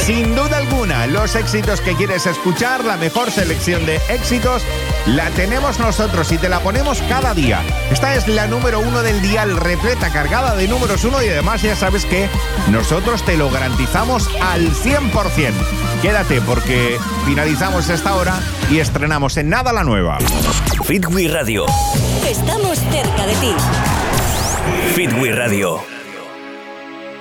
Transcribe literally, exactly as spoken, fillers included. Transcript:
Sin duda alguna, los éxitos que quieres escuchar, la mejor selección de éxitos, la tenemos nosotros y te la ponemos cada día. Esta es la número uno del dial, repleta, cargada de números uno, y además ya sabes que nosotros te lo garantizamos al cien por ciento. Quédate porque finalizamos esta hora y estrenamos en nada la nueva. Fit We Radio. Estamos cerca de ti. Fit We Radio.